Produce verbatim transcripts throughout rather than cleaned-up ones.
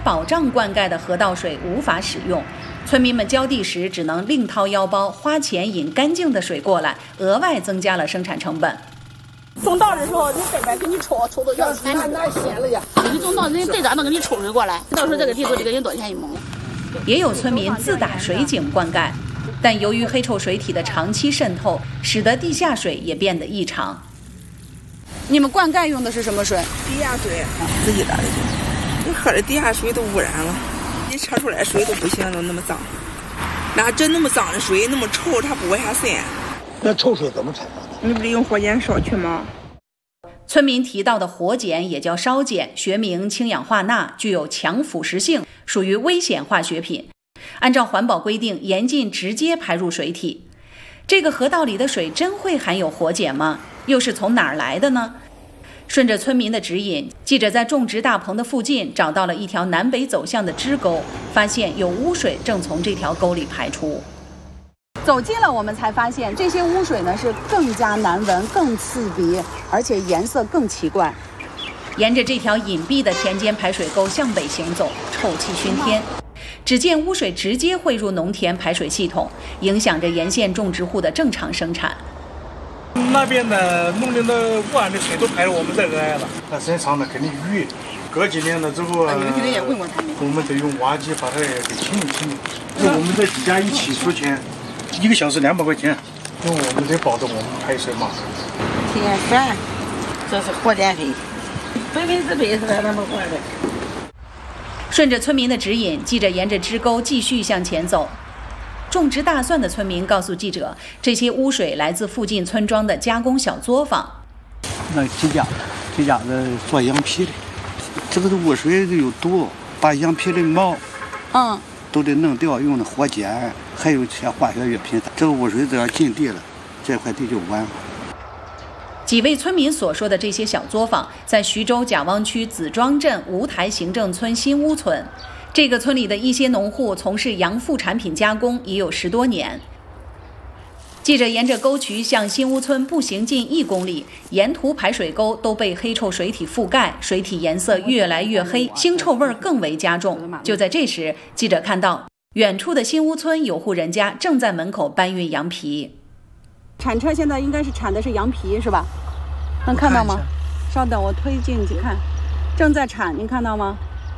保障灌溉的河道水无法使用，村民们浇地时只能另掏腰包花钱引干净的水过来，额外增加了生产成本。 种稻的时候，你这边给你抽，抽到要钱哪闲了呀？你种稻人队长能给你抽水过来，到时候这个地都得给人多少钱一亩。 也有村民自打水井灌溉，但由于黑臭水体的长期渗透，使得地下水也变得异常。 你们灌溉用的是什么水？ 地下水，自己打的。你喝的地下水都污染了，你测出来水都不行，都那么脏。那真那么脏的水，那么臭，它不往下渗。 那臭水怎么产生的？ 你不得用火碱烧去吗？ 村民提到的火碱也叫烧碱，学名氢氧化钠，具有强腐蚀性，属于危险化学品。按照环保规定，严禁直接排入水体。这个河道里的水真会含有火碱吗？又是从哪儿来的呢？顺着村民的指引，记者在种植大棚的附近找到了一条南北走向的支沟，发现有污水正从这条沟里排出。 走近了，我们才发现这些污水呢是更加难闻、更刺鼻，而且颜色更奇怪。 沿着这条隐蔽的田间排水沟向北行走，臭气熏天。只见污水直接汇入农田排水系统，影响着沿线种植户的正常生产。 那边的农林的污染的水都排到我们这个来了，那时间长了肯定淤。隔几年了之后， 你们肯定也问过他们， 我们得用挖机把它给清理清理。就我们这几家一起出钱，一个小时两百块钱，因为我们得保证我们排水嘛。 天饭，这是火碱费，百分之百是在他们管的。 顺着村民的指引，记者沿着支沟继续向前走。种植大蒜的村民告诉记者，这些污水来自附近村庄的加工小作坊。 那几家，几家子做羊皮的，这个污水有毒，把羊皮的毛， 嗯， 都得弄掉，用的火碱，还有些化学药品。这个污水只要进地了，这块地就完了。 几位村民所说的这些小作坊，在徐州贾汪区子庄镇吴台行政村新屋村。这个村里的一些农户从事羊副产品加工已有十多年。记者沿着沟渠向新屋村步行近一公里，沿途排水沟都被黑臭水体覆盖，水体颜色越来越黑，腥臭味更为加重。就在这时，记者看到远处的新屋村有户人家正在门口搬运羊皮。 铲车现在应该是铲的是羊皮，是吧？能看到吗？稍等，我推进去看，正在铲，您看到吗？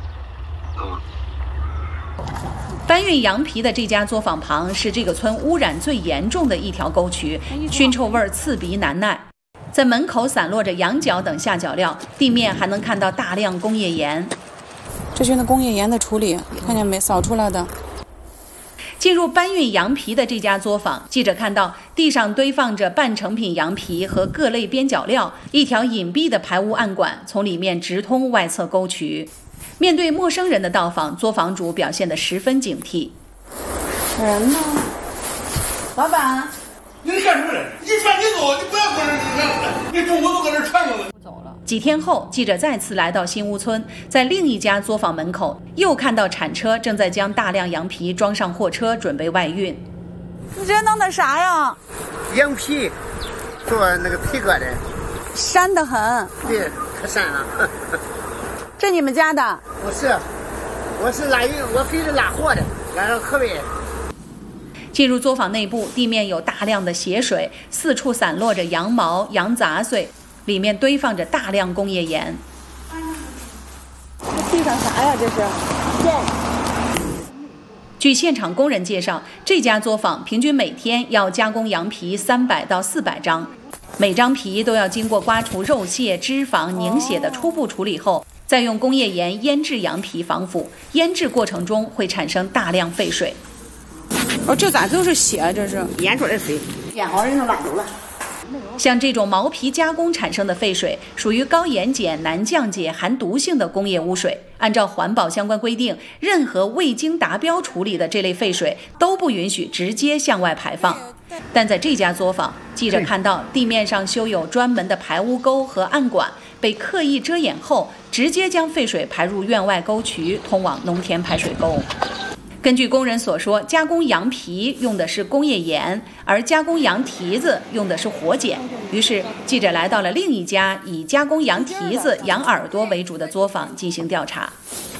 搬运羊皮的这家作坊旁是这个村污染最严重的一条沟渠，熏臭味刺鼻难耐。在门口散落着羊角等下脚料，地面还能看到大量工业盐。 这是那工业盐的处理，看见没？扫出来的。 进入搬运羊皮的这家作坊，记者看到地上堆放着半成品羊皮和各类边角料，一条隐蔽的排污暗管从里面直通外侧沟渠。面对陌生人的到访，作坊主表现得十分警惕。 人呢？老板， 你干什么人？你赶紧走，你不要搁这儿，你中午都搁这儿串着了。 走了。 几天后，记者再次来到新屋村，在另一家作坊门口，又看到铲车正在将大量羊皮装上货车，准备外运。 你这弄的啥呀？ 羊皮，做那个皮革的， 膻得很。 对，可膻了。 这你们家的？ 不是，我是拉运，我给人拉货的，拉到河北。 进入作坊内部，地面有大量的血水，四处散落着羊毛、羊杂碎，里面堆放着大量工业盐。 这地上啥呀？这是盐。 据现场工人介绍，这家作坊平均每天要加工羊皮三百到四百张，每张皮都要经过刮除肉屑、脂肪、凝血的初步处理后，再用工业盐腌制羊皮防腐。腌制过程中会产生大量废水。 哦，这咋都是血？这是腌出来的水，腌好人都拉走了。 像这种毛皮加工产生的废水，属于高盐碱、难降解、含毒性的工业污水。按照环保相关规定，任何未经达标处理的这类废水都不允许直接向外排放。但在这家作坊，记者看到地面上修有专门的排污沟和暗管，被刻意遮掩后，直接将废水排入院外沟渠，通往农田排水沟。根据工人所说，加工羊皮用的是工业盐，而加工羊蹄子用的是火碱。于是，记者来到了另一家以加工羊蹄子、羊耳朵为主的作坊进行调查。